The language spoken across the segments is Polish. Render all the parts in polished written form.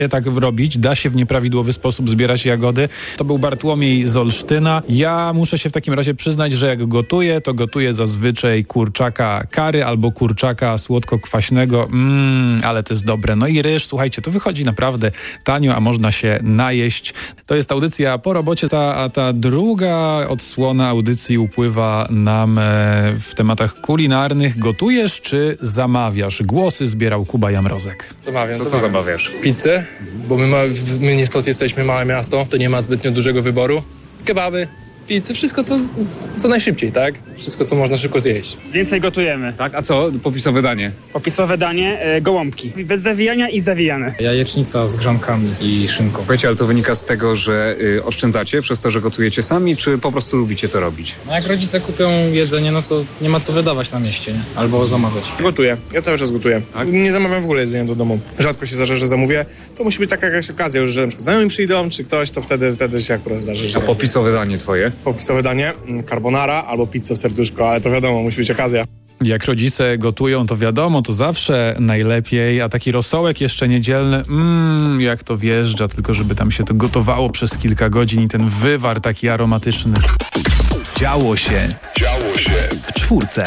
tak robić, da się w nieprawidłowy sposób zbierać jagody. To był Bartłomiej z Olsztyna. Ja muszę się w takim razie przyznać, że jak gotuję, to gotuję zazwyczaj kurczaka curry albo kurczaka słodko-kwaśnego. Ale to jest dobre. No i ryż, słuchajcie, to wychodzi naprawdę tanio, a można się najeść. To jest audycja po robocie, a ta druga odsłona audycji upływa nam w tematach kulinarnych. Gotujesz czy zamawiasz? Głosy zbierał Kuba Jamrozek. Zamawiam. Co zamawiasz? Pizzę, bo my niestety jesteśmy małe miasto, to nie ma zbytnio dużego wyboru. Kebaby, pizzy, wszystko co najszybciej, tak? Wszystko, co można szybko zjeść. Więcej gotujemy. Tak, a co? Popisowe danie. Popisowe danie, gołąbki. Bez zawijania i zawijane. Jajecznica z grzonkami i szynką. Słuchajcie, ale to wynika z tego, że oszczędzacie przez to, że gotujecie sami, czy po prostu lubicie to robić? No jak rodzice kupią jedzenie, no to nie ma co wydawać na mieście, nie? Albo zamawiać. Gotuję. Ja cały czas gotuję. Tak? Nie zamawiam w ogóle jedzenia do domu. Rzadko się zdarza, że zamówię. To musi być taka jakaś okazja, że na przykład znajomi przyjdą, czy ktoś, to wtedy się akurat zdarzy, że A zamówię. popisowe danie twoje? Popisowe danie, carbonara albo pizza serduszko, ale to wiadomo, musi być okazja. Jak rodzice gotują, to wiadomo, to zawsze najlepiej, a taki rosołek jeszcze niedzielny, jak to wjeżdża, tylko żeby tam się to gotowało przez kilka godzin i ten wywar taki aromatyczny. Działo się w czwórce.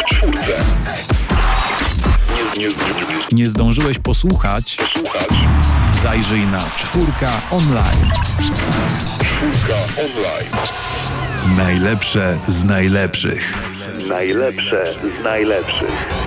Nie zdążyłeś posłuchać? Zajrzyj na Czwórka Online. Najlepsze z najlepszych. Najlepsze z najlepszych.